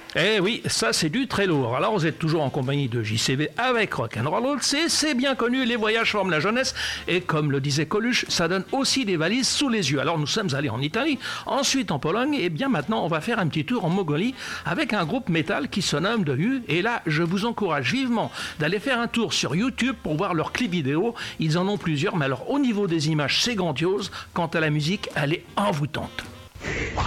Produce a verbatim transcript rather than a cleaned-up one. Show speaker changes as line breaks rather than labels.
Eh oui, ça c'est du très lourd. Alors vous êtes toujours en compagnie de J C V avec Rock'n'Roll. C'est, c'est bien connu, les voyages forment la jeunesse. Et comme le disait Coluche, ça donne aussi des valises sous les yeux. Alors nous sommes allés en Italie, ensuite en Pologne, et bien maintenant on va faire un petit tour en Mongolie avec un groupe métal qui se nomme The U. Et là, je vous encourage vivement d'aller faire un tour sur YouTube pour voir leurs clips vidéo. Ils en ont plusieurs, mais alors au niveau des images, c'est grandiose. Quant à la musique, elle est envoûtante.